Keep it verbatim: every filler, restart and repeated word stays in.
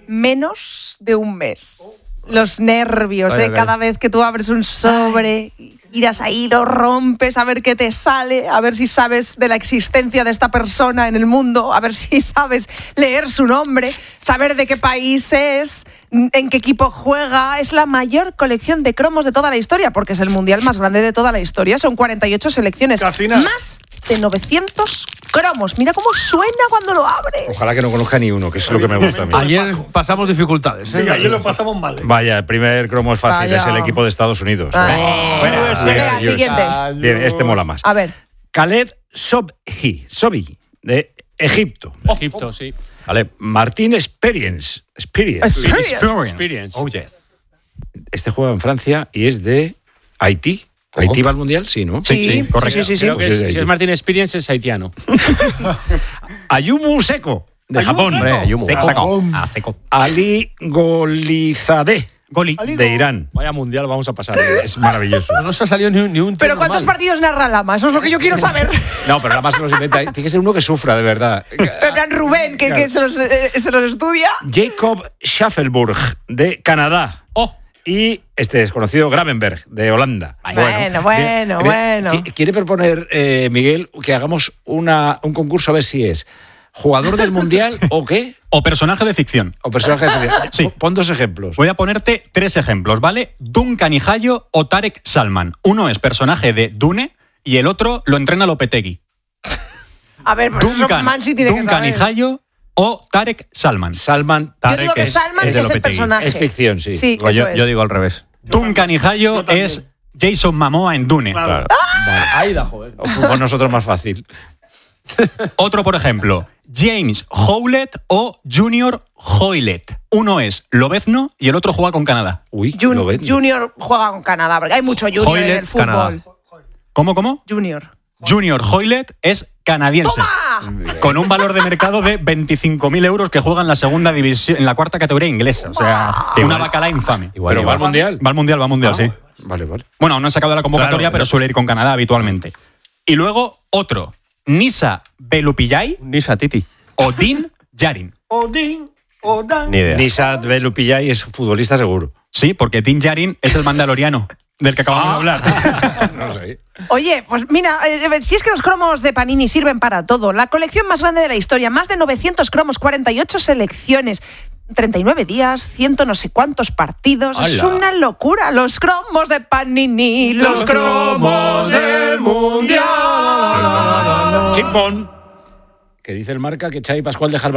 menos de un mes. Los nervios, Vaya, ¿eh? vaya. Cada vez que tú abres un sobre, irás ahí, lo rompes, a ver qué te sale, a ver si sabes de la existencia de esta persona en el mundo, a ver si sabes leer su nombre, saber de qué país es, en qué equipo juega. Es la mayor colección de cromos de toda la historia, porque es el mundial más grande de toda la historia. Son cuarenta y ocho selecciones. Casi nada. Más de novecientos cromos. Mira cómo suena cuando lo abres. Ojalá que no conozca ni uno, que es lo que me gusta a mí. Ayer pasamos dificultades. ¿eh? Sí, ayer lo pasamos mal. ¿eh? Vaya, el primer cromo es fácil, Vaya. es el equipo de Estados Unidos. Ay. Bueno, Venga, Dios. siguiente. Bien, este mola más. A ver. Khaled Sobhi, Sobhi, de Egipto. Egipto, sí. Vale, Martín Experience. Experience. Experience. Experience. Oh, yes. Este juega en Francia y es de Haití. ¿Haití va al mundial? Sí, ¿no? Sí, sí, Correcto. sí, sí, sí. Creo que Pues es de es- si Haití. es Martín Experience, es haitiano. Ayumu Seko, de Japón. Hombre, Ayumu. Seco. Seco. Ah, seco. Ali Golizadeh, Goli. de Irán. Vaya mundial, vamos a pasar. Es maravilloso. No nos ha salido ni, un- ni un. Pero tío ¿cuántos normal. partidos narra Lama? Eso es lo que yo quiero saber. No, pero nada más se los inventa. Tiene que ser uno que sufra, de verdad. En plan Rubén, que, que se, los, eh, se los estudia. Jacob Schaffelburg, de Canadá. Oh, Y este desconocido Gravenberg, de Holanda. Bueno, bueno, bien. bueno. Qui- Quiere proponer, eh, Miguel, que hagamos una, un concurso a ver si es jugador del Mundial o qué. O personaje de ficción. O personaje de ficción. Sí. Pon dos ejemplos. Voy a ponerte tres ejemplos, ¿vale? Duncan Hijayo o Tarek Salman. Uno es personaje de Dune y el otro lo entrena Lopetegui. A ver, pues eso Duncan, Mansi tiene que Duncan saber. Hijayo o Tarek Salman. Salman. Yo Tarek digo que es- Salman es es, de el Lopetegui. personaje. Es ficción, sí. Sí, Pues eso yo, es. yo digo al revés. Duncan Hijayo Yo también. es Jason Momoa en Dune. Claro. Ahí da, joder. O con nosotros más fácil. Otro, por ejemplo, James Howlett o Junior Hoylett. Uno es Lobezno y el otro juega con Canadá. Uy, Jun- lo ven. Junior juega con Canadá, porque hay mucho Junior en Hoylett, el fútbol. Canadá. ¿Cómo, cómo? Junior. Junior Hoylett es canadiense. Con un valor de mercado de veinticinco mil euros que juega en la segunda división, en la cuarta categoría inglesa. O sea, una bacala infame. Igual, Pero va al igual. mundial. Va al mundial, va al mundial, sí. Vale, vale. Bueno, aún no han sacado la convocatoria, Claro, pero pero- suele ir con Canadá habitualmente. Y luego otro, Nisa Belupillay Nisa Titi. o Din Yarin. Odín, Odán. Ni idea. Nisat Belupillay es futbolista seguro. Sí, porque Din Yarin es el mandaloriano del que acabamos de hablar. No sé. Oye, pues mira, eh, si es que los cromos de Panini sirven para todo. La colección más grande de la historia, más de novecientos cromos, cuarenta y ocho selecciones, treinta y nueve días, ciento no sé cuántos partidos. Es ¡Hala! una locura. Los cromos de Panini, los cromos del Chimpón. Que dice el marca que Xavi Pascual deja el